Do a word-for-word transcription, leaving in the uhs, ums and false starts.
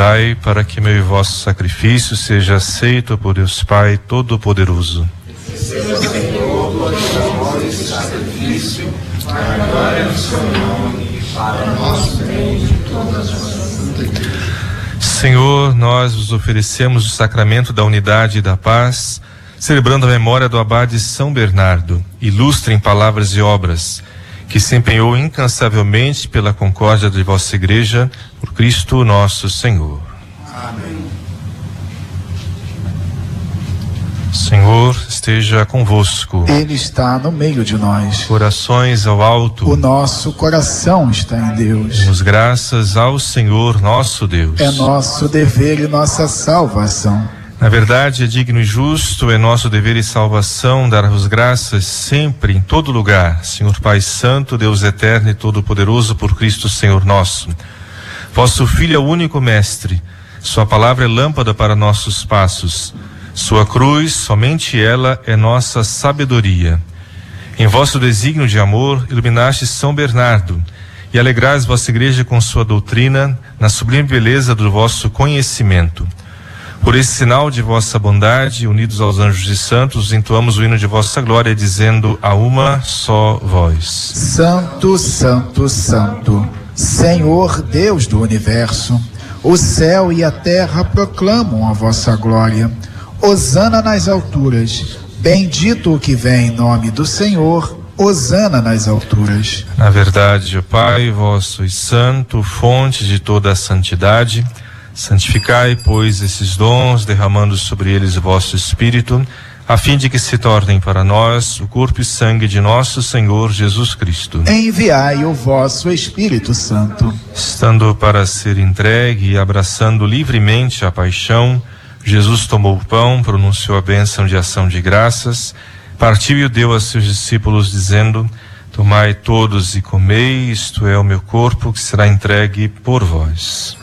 Orai para que meu e vosso sacrifício seja aceito por Deus Pai Todo-Poderoso. Seja, Senhor, vosso amor e sacrifício, para a glória do seu nome e para o nosso bem de todas as santa igreja. Senhor, nós vos oferecemos o sacramento da unidade e da paz, celebrando a memória do abade São Bernardo, ilustre em palavras e obras, que se empenhou incansavelmente pela concórdia de vossa igreja, por Cristo nosso Senhor. Amém. Senhor, esteja convosco. Ele está no meio de nós. Corações ao alto. O nosso coração está em Deus. Demos graças ao Senhor nosso Deus. É nosso dever e nossa salvação. Na verdade, é digno e justo, é nosso dever e salvação dar-vos graças sempre, em todo lugar, Senhor Pai Santo, Deus eterno e todo-poderoso, por Cristo Senhor nosso. Vosso Filho é o único Mestre, sua palavra é lâmpada para nossos passos, sua cruz, somente ela, é nossa sabedoria. Em vosso desígnio de amor, iluminaste São Bernardo, e alegrais vossa igreja com sua doutrina, na sublime beleza do vosso conhecimento. Por esse sinal de vossa bondade, unidos aos anjos e santos, entoamos o hino de vossa glória, dizendo a uma só voz: Santo, Santo, Santo, Senhor Deus do universo, o céu e a terra proclamam a vossa glória. Hosana nas alturas, bendito o que vem em nome do Senhor, hosana nas alturas. Na verdade, ó Pai, vós sois santo, fonte de toda a santidade. Santificai, pois, esses dons, derramando sobre eles o vosso Espírito, a fim de que se tornem para nós o corpo e sangue de nosso Senhor Jesus Cristo. Enviai o vosso Espírito Santo. Estando para ser entregue e abraçando livremente a paixão, Jesus tomou o pão, pronunciou a bênção de ação de graças, partiu e o deu a seus discípulos, dizendo: Tomai todos e comei, isto é o meu corpo que será entregue por vós.